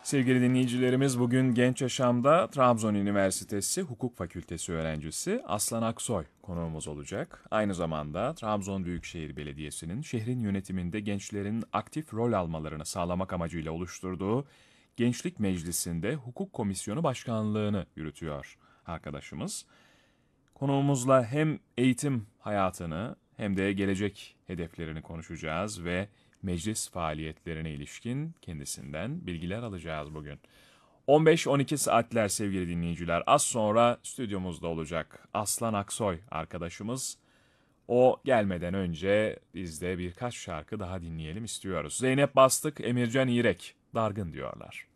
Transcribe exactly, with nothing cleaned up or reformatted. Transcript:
Sevgili dinleyicilerimiz, bugün Genç Yaşam'da Trabzon Üniversitesi Hukuk Fakültesi öğrencisi Aslan Aksoy konuğumuz olacak. Aynı zamanda Trabzon Büyükşehir Belediyesi'nin şehrin yönetiminde gençlerin aktif rol almalarını sağlamak amacıyla oluşturduğu Gençlik Meclisi'nde Hukuk Komisyonu Başkanlığını yürütüyor arkadaşımız. Konuğumuzla hem eğitim hayatını hem de gelecek hedeflerini konuşacağız ve meclis faaliyetlerine ilişkin kendisinden bilgiler alacağız bugün. on beş on iki saatler sevgili dinleyiciler. Az sonra stüdyomuzda olacak Aslan Aksoy arkadaşımız. O gelmeden önce biz de birkaç şarkı daha dinleyelim istiyoruz. Zeynep Bastık, Emircan İrek, Dargın diyorlar.